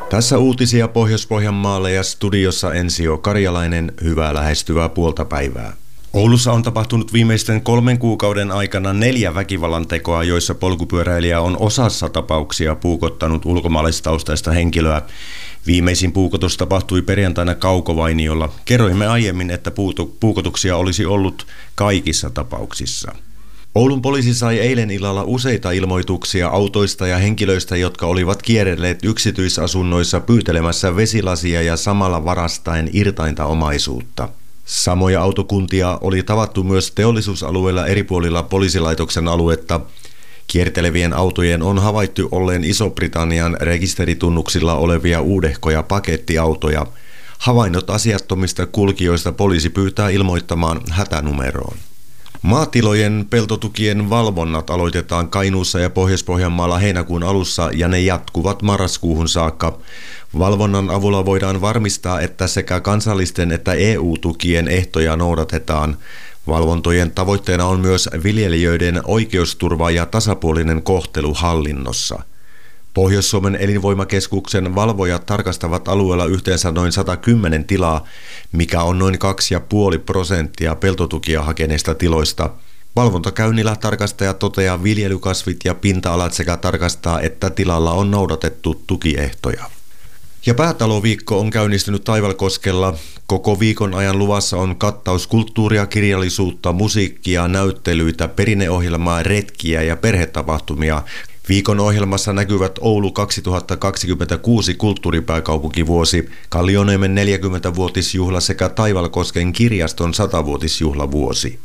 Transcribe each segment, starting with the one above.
Tässä uutisia Pohjois-Pohjanmaalle ja studiossa Ensio Karjalainen, hyvää lähestyvää puolta päivää. Oulussa on tapahtunut viimeisten 3 kuukauden aikana 4 väkivallantekoa, joissa polkupyöräilijä on osassa tapauksia puukottanut ulkomaalaistaustaista henkilöä. Viimeisin puukotus tapahtui perjantaina Kaukovainiolla. Kerroimme aiemmin, että puukotuksia olisi ollut kaikissa tapauksissa. Oulun poliisi sai eilen illalla useita ilmoituksia autoista ja henkilöistä, jotka olivat kierrelleet yksityisasunnoissa pyytelemässä vesilasia ja samalla varastaen irtainta omaisuutta. Samoja autokuntia oli tavattu myös teollisuusalueilla eri puolilla poliisilaitoksen aluetta. Kiertelevien autojen on havaittu olleen Iso-Britannian rekisteritunnuksilla olevia uudehkoja pakettiautoja. Havainnot asiattomista kulkijoista poliisi pyytää ilmoittamaan hätänumeroon. Maatilojen peltotukien valvonnat aloitetaan Kainuussa ja Pohjois-Pohjanmaalla heinäkuun alussa ja ne jatkuvat marraskuuhun saakka. Valvonnan avulla voidaan varmistaa, että sekä kansallisten että EU-tukien ehtoja noudatetaan. Valvontojen tavoitteena on myös viljelijöiden oikeusturva ja tasapuolinen kohtelu hallinnossa. Pohjois-Suomen elinvoimakeskuksen valvojat tarkastavat alueella yhteensä noin 110 tilaa, mikä on noin 2,5% peltotukia hakeneista tiloista. Valvontakäynnillä tarkastaja toteaa viljelykasvit ja pinta-alat sekä tarkastaa, että tilalla on noudatettu tukiehtoja. Ja päätaloviikko on käynnistynyt Taivalkoskella. Koko viikon ajan luvassa on kattaus kulttuuria, kirjallisuutta, musiikkia, näyttelyitä, perinneohjelmaa, retkiä ja perhetapahtumia. Viikon ohjelmassa näkyvät Oulu 2026 kulttuuripääkaupunkivuosi, Kallioniemen 40-vuotisjuhla sekä Taivalkosken kirjaston 100-vuotisjuhlavuosi.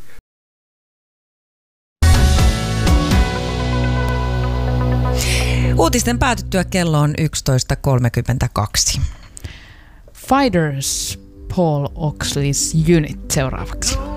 Uutisten päätyttyä kello on 11.32. Fighters Paul Oakley's Unit seuraavaksi.